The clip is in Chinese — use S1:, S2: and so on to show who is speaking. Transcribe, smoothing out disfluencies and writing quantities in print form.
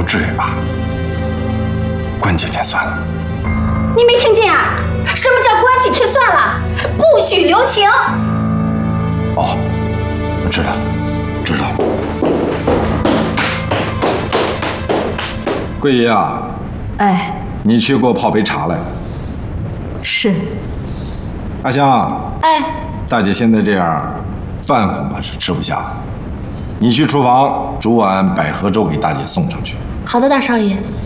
S1: 至于吧？关几天算了。
S2: 你没听见啊？什么叫关几天算了？不许留情！
S1: 哦，我知道了，知道了。桂姨啊，
S3: 哎，
S1: 你去给我泡杯茶来。
S3: 是。
S1: 阿香，
S2: 哎，
S1: 大姐现在这样，饭恐怕是吃不下。你去厨房煮碗百合粥给大姐送上去。
S2: 好的，大少爷。